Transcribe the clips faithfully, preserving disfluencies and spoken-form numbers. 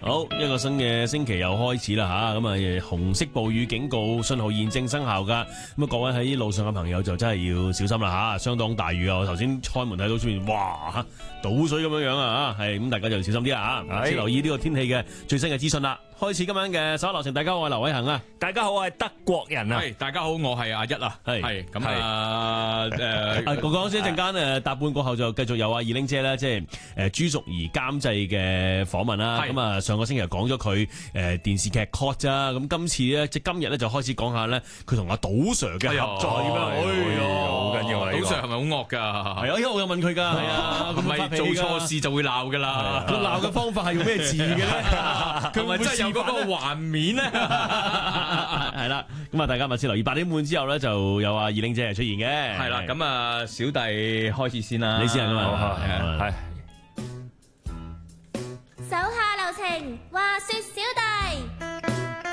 好，一個新嘅星期又開始啦吓，咁啊紅色暴雨警告信號現正生效噶，咁啊各位喺路上嘅朋友就真係要小心啦吓，相當大雨啊！我頭先開門睇到出面，哇，倒水咁樣樣啊，係咁大家就小心啲啊，先留意呢個天氣嘅最新嘅資訊啦。開始今晚嘅首流程，大家好，我係劉偉恒啊， 大家好，我係德國人啊， 係大家好，我係阿一啊， 係係咁啊誒， 我講先一陣間誒，搭半過後就繼續有阿二玲姐咧，即係誒朱淑儀監製嘅訪問啦。咁啊上個星期就講咗佢誒電視劇 Caught 咋，咁今次咧即係今日咧就開始講下咧佢同阿賭 Sir 嘅合作咁樣，哎呀好緊要啊！ 賭 Sir 係咪好惡噶？ 係啊，因為我有問佢噶，係啊， 唔係做錯事就會鬧噶啦。 佢鬧嘅方法係用咩字嘅咧？ 佢咪真係有嗰個橫面咧？ 係啦，咁啊大家密切留意八點半之後咧就有阿二玲姐出現嘅。 係啦，咁啊小弟開始先啦， 你先啊嘛， 係手下留情，話說小弟。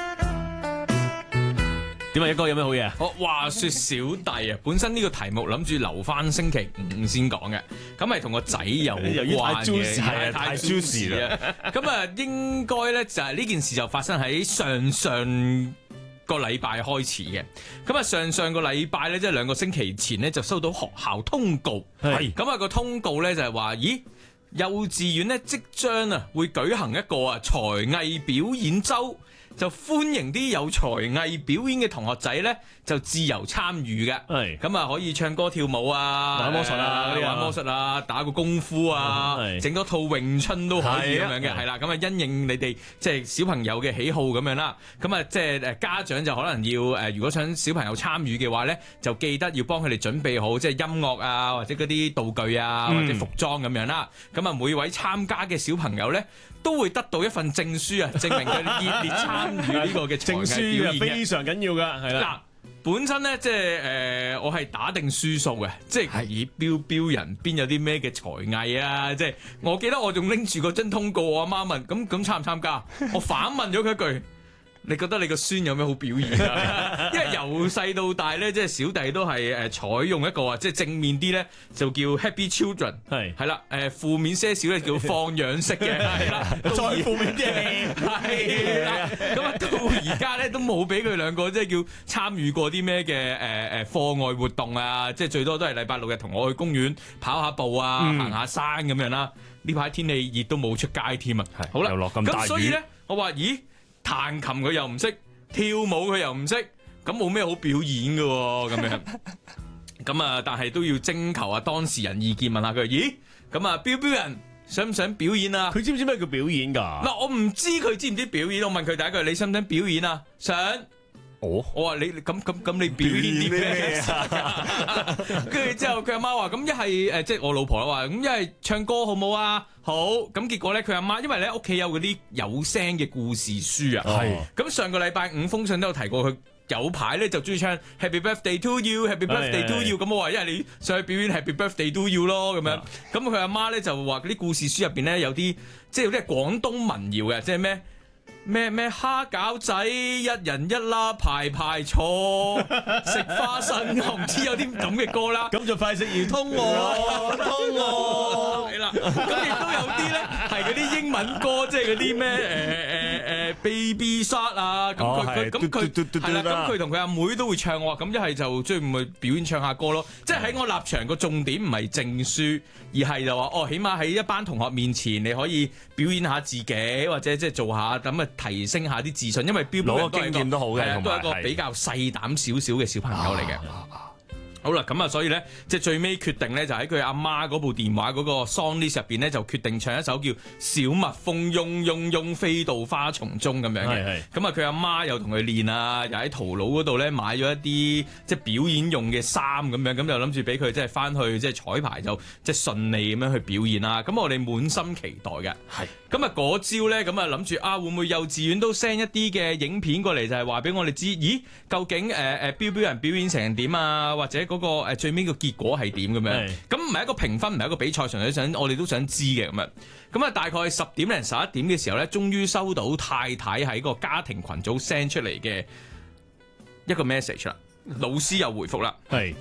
點啊？一哥有咩好嘢啊？ 我話說小弟啊，本身呢個題目諗住留翻星期五先講嘅，咁係同個仔有關嘅， 係太 juicy 啦。 咁啊，應該咧就係呢件事就發生喺上上個禮拜開始嘅。咁啊，上上個禮拜咧，即係兩個星期前咧，就收到學校通告，係咁啊個通告咧就係話，咦，幼稚園咧即將啊會舉行一個啊才藝表演周。就歡迎啲有才藝表演嘅同學仔咧，就自由參與嘅。係咁啊，可以唱歌跳舞啊， 玩魔術啊， 玩魔術啊，打個功夫啊，整多套詠春都可以咁樣嘅。係啦，咁啊因應你哋即係小朋友嘅喜好咁樣啦。咁啊即係誒家長就可能要誒，如果想小朋友參與嘅話咧，就記得要幫佢哋準備好即係音樂啊，或者嗰啲道具啊，或者服裝咁樣啦。咁啊每位參加嘅小朋友咧，都會得到一份證書啊，證明佢熱烈參與呢個嘅才藝表演嘅， 非常緊要噶，係啦。 嗱，本身咧即係誒，我係打定輸數嘅，即係以標標人邊有啲咩嘅才藝啊？即係我記得我仲拎住嗰張通告，我阿媽問：咁咁參唔參加？我反問咗佢一句。你覺得你個孫有咩好表現啊？因為由細到大咧，即係小弟都係誒採用一個啊，即係正面啲咧就叫 Happy Children，係係啦，誒負面些少咧叫放養式嘅，係啦，再負面啲係啦。咁啊到而家咧都冇俾佢兩個即係叫參與過啲咩嘅誒誒課外活動啊，即係最多都係禮拜六日同我去公園跑下步啊，行下山咁樣啦。呢排天氣熱都冇出街添啊，好啦， 又落咁大雨。 咁所以咧，我話咦？彈琴佢又唔識，跳舞佢又唔識，咁冇咩好表演嘅喎，咁樣，咁啊，但係都要徵求啊當事人意見，問下佢，咦，咁啊，標標人想唔想表演啊？ 佢知唔知咩叫表演㗎？ 嗱，我唔知佢知唔知表演，我問佢第一句，你想唔想表演啊？想。 哦、 我話你咁咁咁你表演啲咩啊？跟住之後佢阿媽話咁一係誒，即係我老婆啦話咁一係唱歌好唔好啊？好，咁結果咧佢阿媽因為咧屋企有嗰啲有聲嘅故事書啊，係咁、哦、上個禮拜五封信都有提過佢有排咧就中意唱 Happy Birthday to You，Happy Birthday to You， 咁我話因為你上去表演 Happy Birthday to You 咯咁樣，咁佢阿媽咧就話嗰啲故事書入邊咧有啲即係有啲係廣東民謠嘅，即係咩？咩咩蝦餃仔一人一粒排排坐，食花生我唔知有啲咁嘅歌啦。 咁就快食兒通我通我係啦，咁亦都有啲咧係嗰啲英文歌，即係嗰啲咩誒誒誒 Baby Shark 啊，咁佢咁佢係啦，咁佢同佢阿妹都會唱喎。咁一係就中意咪表演唱下歌咯。即係喺我立場個重點唔係證書，而係就話哦，起碼喺一班同學面前你可以表演下自己，或者即係做下咁啊。提升下啲自信，因為標標攞個經驗都好嘅， 都係一個比較細膽少少嘅小朋友嚟嘅。好啦，咁啊，所以咧，即係最尾決定咧，就喺佢阿媽嗰部電話嗰個 song list 入邊咧，就決定唱一首叫《小蜜蜂嗡嗡嗡飛到花叢中》咁樣嘅。咁啊，佢阿媽又同佢練啊，又喺淘寶嗰度咧買咗一啲即係表演用嘅衫咁樣，咁就諗住俾佢即係翻去即係彩排就即係順利咁樣去表演啦。咁我哋滿心期待嘅。係。咁啊，嗰朝咧，咁啊諗住啊，會唔會幼稚園都 send 一啲嘅影片過嚟，就係話俾我哋知，咦，究竟誒誒標標人表演成點啊，或者嗰個誒最尾個結果係點咁樣？咁唔係一個評分，唔係一個比賽，純粹想我哋都想知嘅咁樣。咁啊，大概十點零十一點嘅時候咧，終於收到太太喺個家庭群組 send 出嚟嘅一個 message 啦。老師又回覆啦，係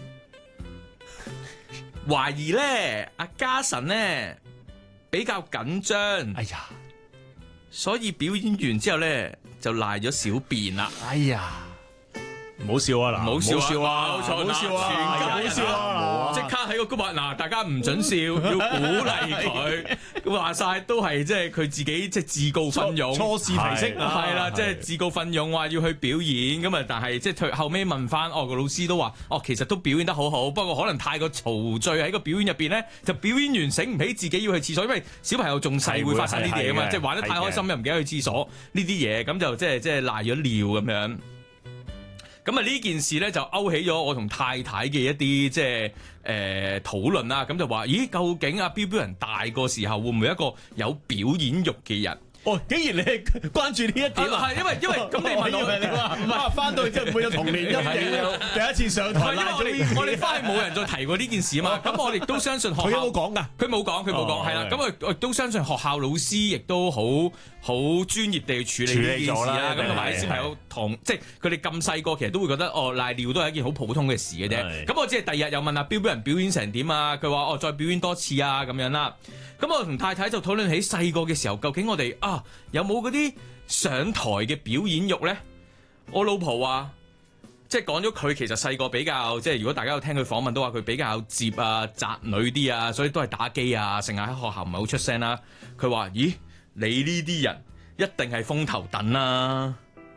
懷疑咧阿嘉臣咧比較緊張，哎呀， 所以表演完之後咧就賴咗小便啦。 哎呀， 唔好笑啊！嗱， 唔好笑啊！ 唔冇錯， 好笑啊！ 全家人唔好笑啊！ 即刻喺個 group 話嗱，大家唔准笑，要鼓勵佢。話晒都係即係佢自己即係自告奮勇， 初試提升啊， 係啦，即係自告奮勇話要去表演咁啊！但係即係佢後尾問翻，哦個老師都話，哦其實都表演得好好，不過可能太過陶醉喺個表演入邊咧，就表演完醒唔起自己要去廁所，因為小朋友仲細會發生呢啲嘢啊嘛，即係玩得太開心又唔記得去廁所呢啲嘢，咁就即係即係賴咗尿咁樣。咁啊呢件事咧就勾起咗我同太太嘅一啲即係誒討論啦，咁就話：咦，究竟阿標標人大個時候會唔會一個有表演欲嘅人？ 哦，竟然你係關注呢一點啊！ 係因為因為咁你問我， 你話唔係翻到去之後唔會有童年陰影，第一次上台因為我哋我哋翻去冇人再提過呢件事啊嘛，咁我哋都相信學校佢有冇講㗎？ 佢冇講，佢冇講，係啦，咁我我亦都相信學校老師亦都好好專業地去處理呢件事啦。咁同埋啲小朋友同即係佢哋咁細個，其實都會覺得哦賴尿都係一件好普通嘅事嘅啫。咁我只係第二日又問阿標標人表演成點啊？佢話哦再表演多次啊咁樣啦。咁我同太太就討論起細個嘅時候，究竟我哋啊有冇嗰啲上台嘅表演欲咧？我老婆話，即係講咗佢其實細個比較，即係如果大家有聽佢訪問都話佢比較接啊宅女啲啊，所以都係打機啊，成日喺學校唔係好出聲啦。佢話：咦，你呢啲人一定係風頭躉啦！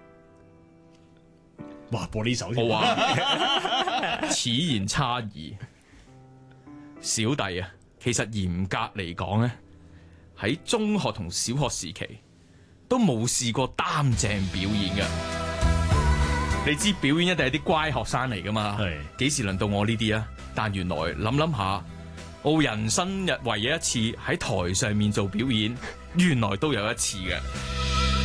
哇，播呢首我話此言差矣，小弟啊。其實嚴格嚟講咧，喺中學同小學時期都冇試過擔正表演嘅。你知表演一定係啲乖學生嚟噶嘛？係幾時輪到我呢啲啊？但原來諗諗下，我人生日唯一一次喺台上面做表演，原來都有一次嘅。